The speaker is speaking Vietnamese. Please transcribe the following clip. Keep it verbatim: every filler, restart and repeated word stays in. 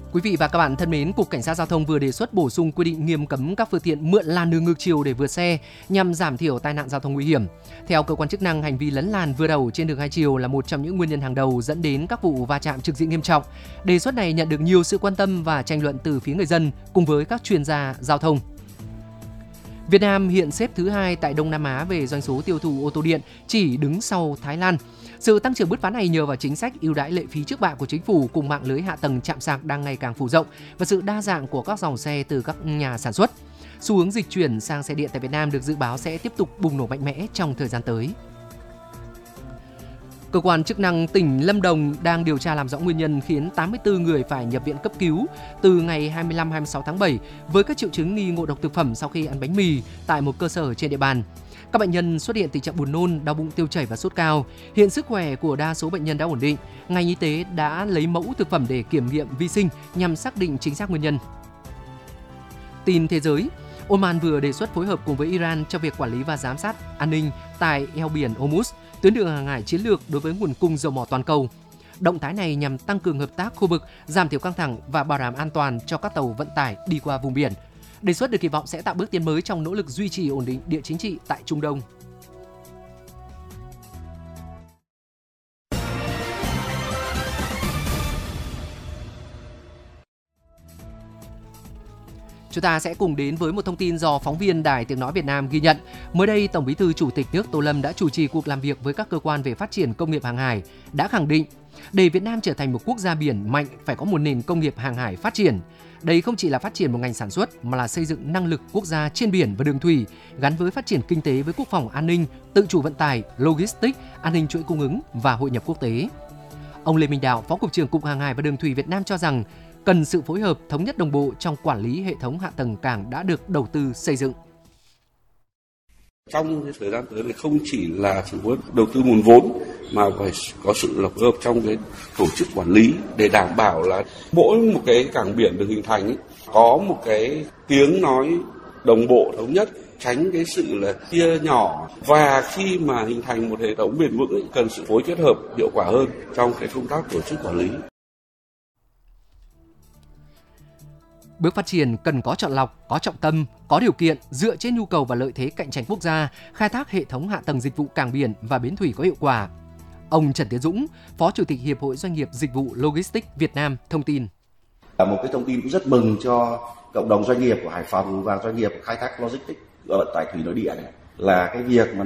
Quý vị và các bạn thân mến, Cục Cảnh sát Giao thông vừa đề xuất bổ sung quy định nghiêm cấm các phương tiện mượn làn đường ngược chiều để vượt xe nhằm giảm thiểu tai nạn giao thông nguy hiểm. Theo cơ quan chức năng, hành vi lấn làn vượt ẩu trên đường hai chiều là một trong những nguyên nhân hàng đầu dẫn đến các vụ va chạm trực diện nghiêm trọng. Đề xuất này nhận được nhiều sự quan tâm và tranh luận từ phía người dân cùng với các chuyên gia giao thông. Việt Nam hiện xếp thứ hai tại Đông Nam Á về doanh số tiêu thụ ô tô điện, chỉ đứng sau Thái Lan. Sự tăng trưởng bứt phá này nhờ vào chính sách ưu đãi lệ phí trước bạ của chính phủ cùng mạng lưới hạ tầng chạm sạc đang ngày càng phủ rộng và sự đa dạng của các dòng xe từ các nhà sản xuất. Xu hướng dịch chuyển sang xe điện tại Việt Nam được dự báo sẽ tiếp tục bùng nổ mạnh mẽ trong thời gian tới. Cơ quan chức năng tỉnh Lâm Đồng đang điều tra làm rõ nguyên nhân khiến tám mươi tư người phải nhập viện cấp cứu từ ngày hai mươi lăm đến hai mươi sáu tháng bảy với các triệu chứng nghi ngộ độc thực phẩm sau khi ăn bánh mì tại một cơ sở trên địa bàn. Các bệnh nhân xuất hiện tình trạng buồn nôn, đau bụng, tiêu chảy và sốt cao. Hiện sức khỏe của đa số bệnh nhân đã ổn định. Ngành y tế đã lấy mẫu thực phẩm để kiểm nghiệm vi sinh nhằm xác định chính xác nguyên nhân. Tin thế giới, Oman vừa đề xuất phối hợp cùng với Iran trong việc quản lý và giám sát an ninh tại eo biển Hormuz, tuyến đường hàng hải chiến lược đối với nguồn cung dầu mỏ toàn cầu. Động thái này nhằm tăng cường hợp tác khu vực, giảm thiểu căng thẳng và bảo đảm an toàn cho các tàu vận tải đi qua vùng biển. Đề xuất được kỳ vọng sẽ tạo bước tiến mới trong nỗ lực duy trì ổn định địa chính trị tại Trung Đông. Chúng ta sẽ cùng đến với một thông tin do phóng viên Đài Tiếng Nói Việt Nam ghi nhận. Mới đây, Tổng Bí thư Chủ tịch nước Tô Lâm đã chủ trì cuộc làm việc với các cơ quan về phát triển công nghiệp hàng hải, đã khẳng định để Việt Nam trở thành một quốc gia biển mạnh phải có một nền công nghiệp hàng hải phát triển. Đây không chỉ là phát triển một ngành sản xuất mà là xây dựng năng lực quốc gia trên biển và đường thủy, gắn với phát triển kinh tế với quốc phòng an ninh, tự chủ vận tải, logistics, an ninh chuỗi cung ứng và hội nhập quốc tế. Ông Lê Minh Đạo, Phó Cục trưởng Cục Hàng hải và Đường thủy Việt Nam cho rằng cần sự phối hợp thống nhất đồng bộ trong quản lý hệ thống hạ tầng cảng đã được đầu tư xây dựng. Trong thời gian tới thì không chỉ là sự phối hợp đầu tư nguồn vốn mà phải có sự lập hợp trong cái tổ chức quản lý để đảm bảo là mỗi một cái cảng biển được hình thành ấy, có một cái tiếng nói đồng bộ thống nhất, tránh cái sự là chia nhỏ, và khi mà hình thành một hệ thống bền vững ấy, cần sự phối kết hợp hiệu quả hơn trong cái công tác tổ chức quản lý. Bước phát triển cần có chọn lọc, có trọng tâm, có điều kiện, dựa trên nhu cầu và lợi thế cạnh tranh quốc gia, khai thác hệ thống hạ tầng dịch vụ cảng biển và bến thủy có hiệu quả. Ông Trần Tiến Dũng, Phó Chủ tịch Hiệp hội Doanh nghiệp Dịch vụ Logistics Việt Nam thông tin. Một cái thông tin cũng rất mừng cho cộng đồng doanh nghiệp của Hải Phòng và doanh nghiệp khai thác logistics ở vận tải thủy nội địa này là cái việc mà